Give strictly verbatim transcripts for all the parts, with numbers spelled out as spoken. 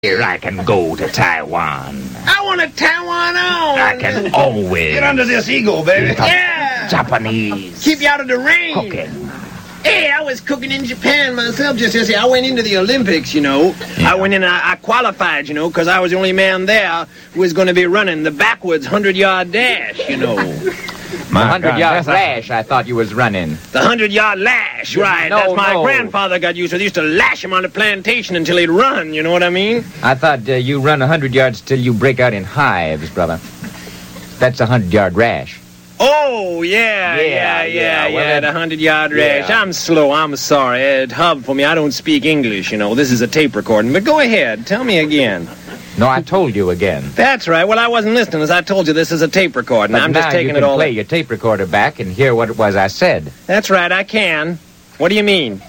Here I can go to Taiwan. I want a Taiwan on. I can always get under this eagle, baby. Yeah. Japanese. Keep you out of the rain. Cooking. Hey, I was cooking in Japan myself just yesterday. I went into the Olympics, you know. Yeah. I went in, I, I qualified, you know, because I was the only man there who was going to be running the backwards hundred-yard dash, you know. The hundred-yard lash, I thought you was running. The hundred-yard lash, right. No, That's my no. grandfather got used to. They used to lash him on the plantation until he'd run, you know what I mean? I thought uh, you run a hundred yards till you break out in hives, brother. That's a hundred-yard rash. Oh, yeah, yeah, yeah, yeah, yeah. Well, yeah the hundred-yard rash. Yeah. I'm slow, I'm sorry. It's hard for me. I don't speak English, you know. This is a tape recording. But go ahead, tell me again. No, I told you again. That's right. Well, I wasn't listening. As I told you, this is a tape recording. But I'm now just taking you it can all. play your tape recorder back and hear what it was I said. That's right, I can. What do you mean?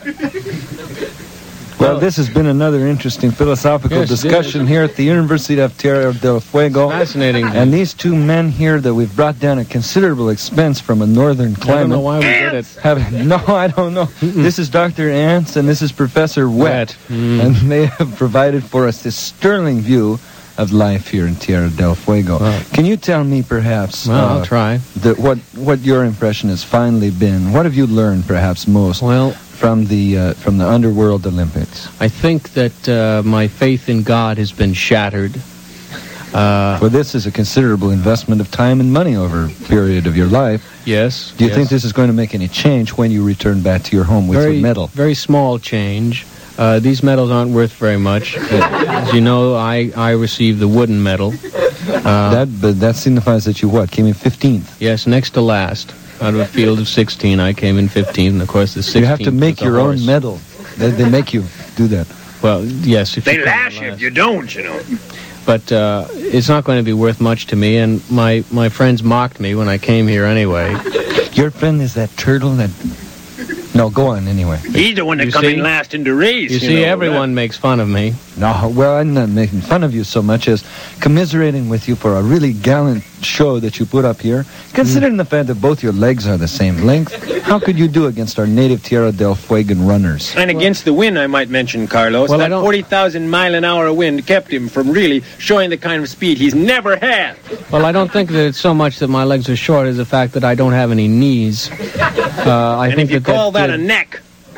Well, this has been another interesting philosophical Yes, discussion here at the University of Tierra del Fuego. Fascinating. And these two men here that we've brought down at considerable expense from a northern climate. I don't know why we did it. Have, no, I don't know. This is Doctor Ants and this is Professor Wet. Wet. Mm. And they have provided for us this sterling view of life here in Tierra del Fuego. Wow. Can you tell me, perhaps, Well, uh, I'll try. the, what, what your impression has finally been? What have you learned, perhaps, most Well, from the uh, from the Underworld Olympics? I think that uh, my faith in God has been shattered. Uh, Well, this is a considerable investment of time and money over a period of your life. yes. Do you yes. think this is going to make any change when you return back to your home with very, your medal? Very small change. Uh, these medals aren't worth very much. As you know, I, I received the wooden medal. Uh, that but that signifies that you what? Came in fifteenth. yes, next to last. Out of a field of sixteen, I came in fifteenth, and of course the sixteenth You have to make was a your horse. own medal. They, they make you do that. Well, yes. If They you lash come you last. if you don't, you know. But uh, it's not going to be worth much to me, and my, my friends mocked me when I came here anyway. Your friend is that turtle that... No, go on anyway. He's the one that You come see? in last in the race. You You, see, know, everyone makes fun of me. No, well, I'm not making fun of you so much as commiserating with you for a really gallant show that you put up here. Considering the fact that both your legs are the same length, how could you do against our native Tierra del Fuegan runners? And against the wind, I might mention, Carlos. Well, I that don't- forty thousand mile an hour wind kept him from really showing the kind of speed he's never had. Well, I don't think that it's so much that my legs are short as the fact that I don't have any knees. Uh, I And think if you that call that uh, a neck,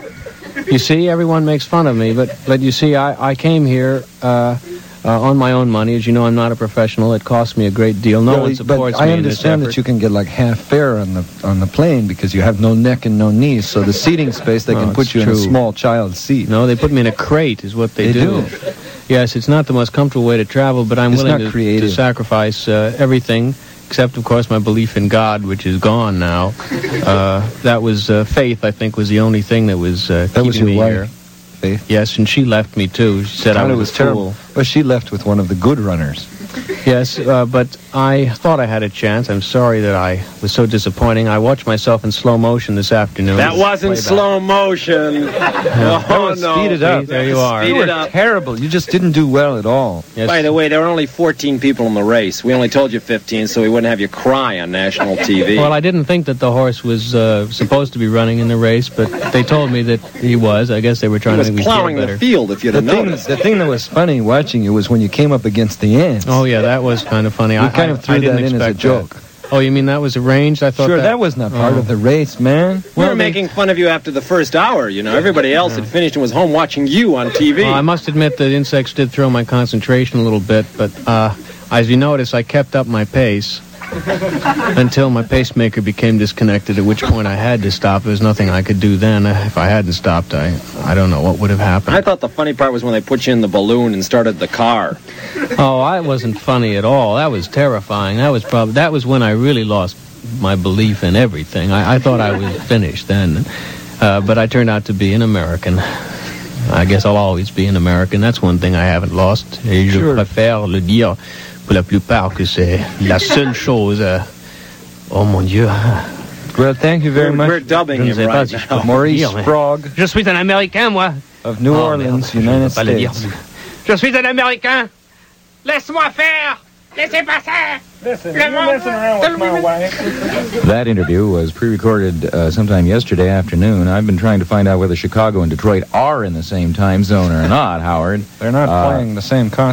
You see, everyone makes fun of me, but but you see, I, I came here uh, uh, on my own money. As you know, I'm not a professional. It cost me a great deal. No Well, one supports but me I in this understand effort. that you can get like half fare on the on the plane because you have no neck and no knees. So the seating space, they Oh, can it's put you in a true. small child seat. No, they put me in a crate, is what they, They do. Yes, it's not the most comfortable way to travel, but I'm It's willing not to, creative. to sacrifice uh, everything, except, of course, my belief in God, which is gone now. Uh, that was uh, faith, I think, was the only thing that was uh, That keeping was your me wife, here. Faith. Yes, and she left me, too. She said I God, was, it was a fool. terrible. Well, she left with one of the good runners. Yes, uh, but I thought I had a chance. I'm sorry that I was so disappointing. I watched myself in slow motion this afternoon. that wasn't Playback. slow motion. Oh, was no. speed it up. See, there you are. Speed You it were up. terrible. You just didn't do well at all. Yes. By the way, there were only fourteen people in the race. We only told you fifteen, so we wouldn't have you cry on national T V. Well, I didn't think that the horse was uh, supposed to be running in the race, but they told me that he was. I guess they were he trying was to make me plowing feel the better. field, if you'd The have thing, noticed. the thing that was funny watching you was when you came up against the ants. Oh, yeah, that was kind of funny. You I kind I- of threw I didn't that in as a expect joke. that. Oh, you mean that was arranged? I thought Sure, that, that was not part Oh. of the race, man. We Well, were they- making fun of you after the first hour, you know. Everybody else had finished and was home watching you on T V. Well, I must admit that insects did throw my concentration a little bit, but uh, as you notice, I kept up my pace until my pacemaker became disconnected, at which point I had to stop. There was nothing I could do then. If I hadn't stopped, I, I don't know what would have happened. I thought the funny part was when they put you in the balloon and started the car. Oh, I wasn't funny at all. That was terrifying. That was probably that was when I really lost my belief in everything. I, I thought I was finished then, uh, but I turned out to be an American. I guess I'll always be an American. That's one thing I haven't lost. Et je Sure. préfère le dire pour la plupart que c'est la seule chose. euh, Oh mon Dieu. Well, thank you very We're, much. we're dubbing Je ne him sais pas right si je now. peux Maurice dire, mais- Frog Je suis un Américain, moi. of New Oh, Orleans, merde, je United peux pas le dire. States. Je suis un Américain. Laisse-moi faire. Laissez passer. Listen, you messing around with my wife. That interview was pre-recorded uh, sometime yesterday afternoon. I've been trying to find out whether Chicago and Detroit are in the same time zone or not, Howard. They're not Uh, playing the same concert.